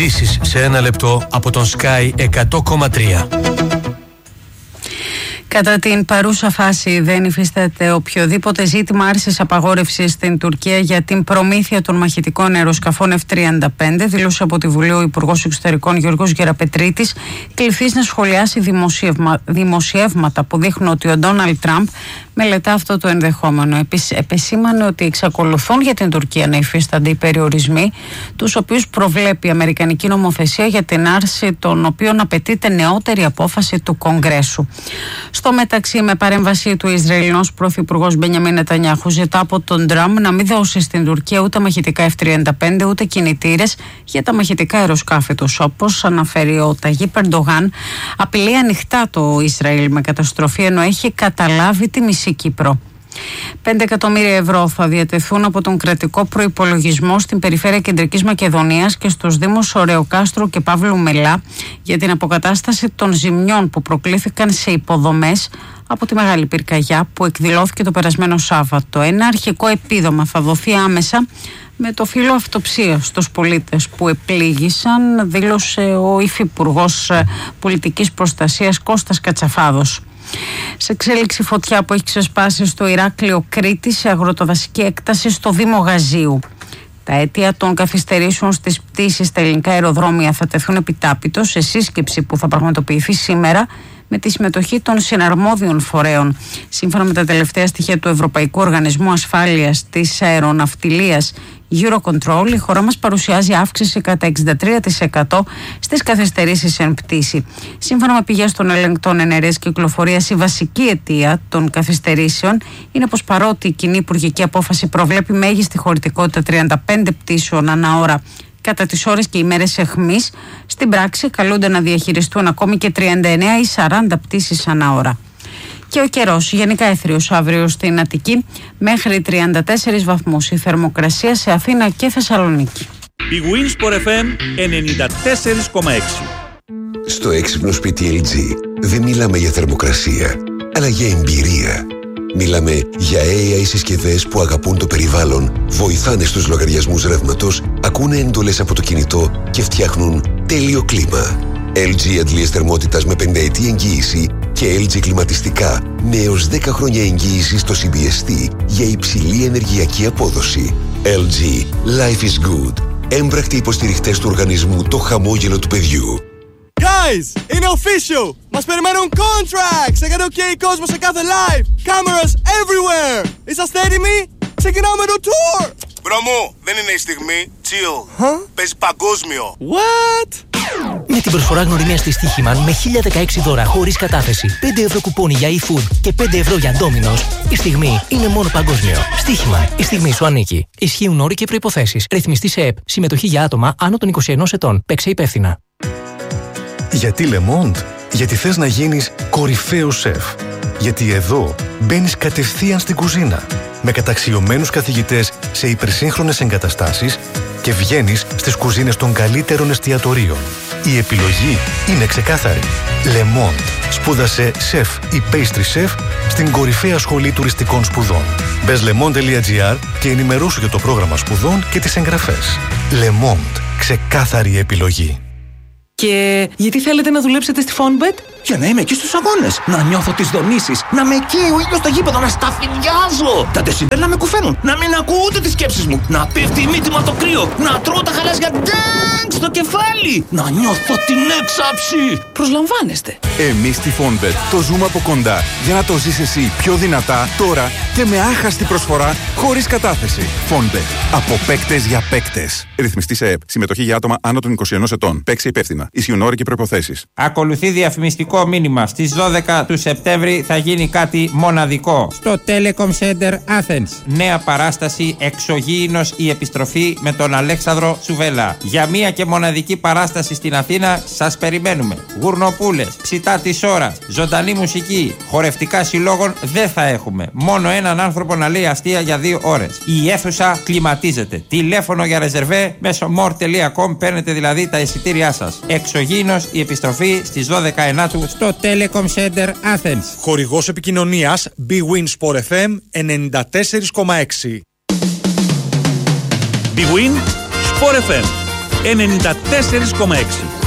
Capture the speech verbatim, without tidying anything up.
Ειδήσεις σε ένα λεπτό από τον Sky εκατό κόμμα τρία. Κατά την παρούσα φάση δεν υφίσταται οποιοδήποτε ζήτημα άρσης απαγόρευσης στην Τουρκία για την προμήθεια των μαχητικών αεροσκαφών εφ τριάντα πέντε, δήλωσε από τη Βουλή ο Υπουργός Εξωτερικών Γιώργος Γεραπετρίτης, κληθής να σχολιάσει δημοσιεύμα, δημοσιεύματα που δείχνουν ότι ο Ντόναλντ Τραμπ μελετά αυτό το ενδεχόμενο. Επίσης, επεσήμανε ότι εξακολουθούν για την Τουρκία να υφίστανται οι περιορισμοί, τους οποίους προβλέπει η Αμερικανική νομοθεσία, για την άρση των οποίων απαιτείται νεότερη απόφαση του Κογκρέσου. Στο μεταξύ, με παρέμβαση του Ισραηλινός Πρωθυπουργός Μπενιαμίν Νετανιάχου, ζητά από τον Τραμπ να μην δώσει στην Τουρκία ούτε μαχητικά εφ τριάντα πέντε ούτε κινητήρες για τα μαχητικά αεροσκάφη τους. Όπως αναφέρει ο Ταγίπ Ερντογάν, απειλεί ανοιχτά το Ισραήλ με καταστροφή, ενώ έχει καταλάβει τη μισή Κύπρο. πέντε εκατομμύρια ευρώ θα διατεθούν από τον κρατικό προϋπολογισμό στην περιφέρεια Κεντρικής Μακεδονίας και στους Δήμους Ωρεοκάστρου και Παύλου Μελά για την αποκατάσταση των ζημιών που προκλήθηκαν σε υποδομές από τη Μεγάλη Πυρκαγιά που εκδηλώθηκε το περασμένο Σάββατο. Ένα αρχικό επίδομα θα δοθεί άμεσα με το φύλλο αυτοψίας στους πολίτες που επλήγησαν, δήλωσε ο Υφυπουργός Πολιτικής Προστασίας Κώστας Κατσαφάδος. Σε εξέλιξη φωτιά που έχει ξεσπάσει στο Ηράκλειο Κρήτη σε αγροτοδασική έκταση στο Δήμο Γαζίου. Τα αίτια των καθυστερήσεων στις πτήσεις στα ελληνικά αεροδρόμια θα τεθούν επιτάπητος σε σύσκεψη που θα πραγματοποιηθεί σήμερα με τη συμμετοχή των συναρμόδιων φορέων. Σύμφωνα με τα τελευταία στοιχεία του Ευρωπαϊκού Οργανισμού Ασφάλειας της Αεροναυτιλίας Eurocontrol, η χώρα μας παρουσιάζει αύξηση κατά εξήντα τρία τοις εκατό στις καθυστερήσεις εν πτήση. Σύμφωνα με πηγές των ελεγκτών ενέργειας κυκλοφορίας, η βασική αιτία των καθυστερήσεων είναι πως παρότι η κοινή υπουργική απόφαση προβλέπει μέγιστη χωρητικότητα τριάντα πέντε πτήσεων ανά ώρα κατά τις ώρες και ημέρες αιχμής, στην πράξη καλούνται να διαχειριστούν ακόμη και τριάντα εννέα ή σαράντα πτήσεις ανά ώρα. Και ο καιρός, γενικά έθριος αύριο στην Αττική, μέχρι τριάντα τέσσερις βαθμούς η θερμοκρασία σε Αθήνα και Θεσσαλονίκη. Big Win Sport εφ εμ ενενήντα τέσσερα κόμμα έξι. Στο έξυπνο σπίτι ελ τζι δεν μιλάμε για θερμοκρασία, αλλά για εμπειρία. Μιλάμε για έι άι συσκευές που αγαπούν το περιβάλλον, βοηθάνε στους λογαριασμούς ρεύματος, ακούνε εντολές από το κινητό και φτιάχνουν τέλειο κλίμα. ελ τζι αντλίες θερμότητας με πενταετή εγγύηση και ελ τζι κλιματιστικά με έως δέκα χρόνια εγγύηση στο σι μπι ες τι για υψηλή ενεργειακή απόδοση. ελ τζι Life is good. Έμπρακτοι υποστηριχτές του οργανισμού Το Χαμόγελο του Παιδιού. Guys, είναι official! Μας περιμένουν contracts! Έκανε ok κόσμο σε κάθε live! Cameras everywhere! Είσαστε έτοιμοι? Ξεκινάμε το tour! Μπρο μου, δεν είναι η στιγμή. Chill. Huh? Παίζει παγκόσμιο. What? Με την προσφορά γνωριμίας της Στοίχημαν με χίλια δεκαέξι δώρα χωρίς κατάθεση, πέντε ευρώ κουπόνι για e-food και πέντε ευρώ για Domino's, η στιγμή είναι μόνο παγκόσμιο. Στοίχημαν, η στιγμή σου ανήκει. Ισχύουν όροι και προϋποθέσεις. Ρυθμιστή σε ΕΠ. Συμμετοχή για άτομα άνω των είκοσι ενός ετών. Παίξε υπεύθυνα. Γιατί Le Monde? Γιατί θες να γίνεις κορυφαίος σεφ. Γιατί εδώ μπαίνεις κατευθείαν στην κουζίνα με καταξιωμένους καθηγητές σε υπερσύγχρονες εγκαταστάσεις και βγαίνεις στις κουζίνες των καλύτερων εστιατορίων. Η επιλογή είναι ξεκάθαρη. Le Monde. Σπούδασε σεφ ή pastry chef στην κορυφαία σχολή τουριστικών σπουδών. Μπες lemonde τελεία gr και ενημερώσου για το πρόγραμμα σπουδών και τις εγγραφές. Le Monde. Ξεκάθαρη επιλογή. Και γιατί θέλετε να δουλέψετε στη Fonbet? Για να είμαι εκεί στους αγώνες, να νιώθω τις δονήσεις, να με καίει ο ήλιος στο γήπεδο, να σταφυδιάζω. Τα ντεσιμπέρ να με κουφαίνουν, να μην ακούω ούτε τις σκέψεις μου, να πέφτει η μύτη μου από το κρύο, να τρώω τα χαλάζια ντάγκ στο κεφάλι, να νιώθω την έξαψη. Προσλαμβάνεστε. Εμείς στη Fonbet το ζούμε από κοντά για να το ζεις εσύ πιο δυνατά τώρα και με άχαστη προσφορά χωρίς κατάθεση. Fonbet. Από παίκτες για παίκτες. Ρυθμιστή σε ΕΠ. Συμμετοχή για άτομα άνω των είκοσι ενός ετών. Παίξε υπεύθυνα. Ισχύουν όροι και προϋποθέσεις. Ακολουθεί διαφημιστικό μήνυμα. Στις δώδεκα του Σεπτέμβρη θα γίνει κάτι μοναδικό στο Telecom Center Athens. Νέα παράσταση Εξωγήινος η επιστροφή με τον Αλέξανδρο Τσουβέλα. Για μία και μοναδική παράσταση στην Αθήνα σας περιμένουμε. Γουρνοπούλες, ψητά της ώρας, ζωντανή μουσική, χορευτικά συλλόγων δεν θα έχουμε. Μόνο έναν άνθρωπο να λέει αστεία για δύο ώρες. Η αίθουσα κλιματίζεται. Τηλέφωνο για ρεζερβέ μέσω more τελεία com, παίρνετε δηλαδή τα εισιτήριά σας. Εξωγήινος η επιστροφή στις δώδεκα ενάτου στο Telecom Center Athens. Χορηγός επικοινωνίας Big Win Sport εφ εμ ενενήντα τέσσερα κόμμα έξι. Big Win Sport εφ εμ ενενήντα τέσσερα κόμμα έξι.